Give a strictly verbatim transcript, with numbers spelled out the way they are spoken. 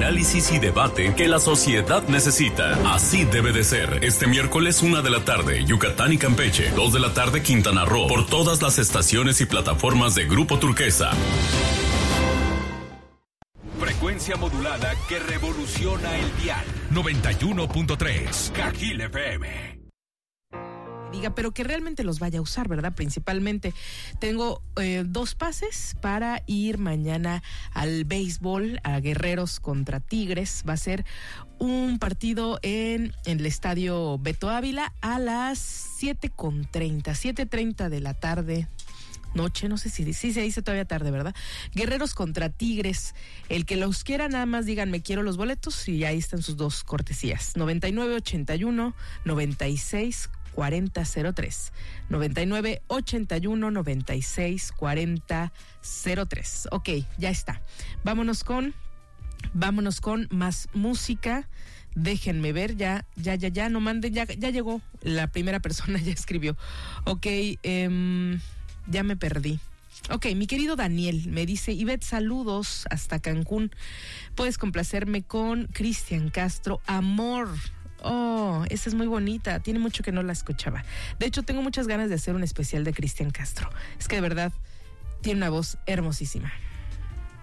análisis y debate que la sociedad necesita. Así debe de ser. Este miércoles, una de la tarde, Yucatán y Campeche. Dos de la tarde, Quintana Roo. Por todas las estaciones y plataformas de Grupo Turquesa. Frecuencia modulada que revoluciona el dial. noventa y uno punto tres. Cajil F M. Diga, pero que realmente los vaya a usar, ¿verdad? Principalmente tengo eh, dos pases para ir mañana al béisbol, a Guerreros contra Tigres. Va a ser un partido en, en el estadio Beto Ávila a las siete con treinta, siete treinta de la tarde. Noche, no sé si sí se dice todavía tarde, ¿verdad? Guerreros contra Tigres. El que los quiera, nada más díganme, quiero los boletos, y ahí están sus dos cortesías. noventa y nueve ochenta y uno noventa y seis cuarenta cero tres. noventa y nueve ochenta y uno noventa y seis cuarenta cero tres. Ok, ya está. Vámonos con, vámonos con más música. Déjenme ver, ya, ya, ya, ya, no manden, ya, ya llegó. La primera persona ya escribió. Ok, eh, ya me perdí. Ok, mi querido Daniel me dice: Ivette, saludos hasta Cancún. Puedes complacerme con Cristian Castro, Amor. Oh, esa es muy bonita. Tiene mucho que no la escuchaba. De hecho, tengo muchas ganas de hacer un especial de Cristian Castro. Es que de verdad tiene una voz hermosísima.